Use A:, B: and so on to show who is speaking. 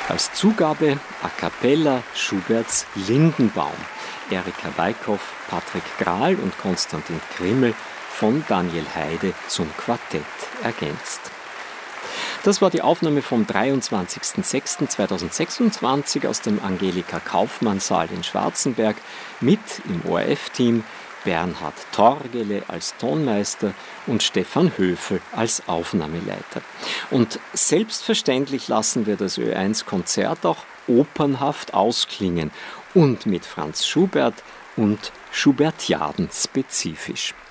A: Als Zugabe a cappella Schuberts Lindenbaum. Erika Weikhoff, Patrick Grahl und Konstantin Krimmel von Daniel Heide zum Quartett ergänzt. Das war die Aufnahme vom 23.06.2026 aus dem Angelika-Kaufmann-Saal in Schwarzenberg mit im ORF-Team Bernhard Torgele als Tonmeister und Stefan Höfel als Aufnahmeleiter. Und selbstverständlich lassen wir das Ö1-Konzert auch opernhaft ausklingen und mit Franz Schubert und Schubertiaden spezifisch.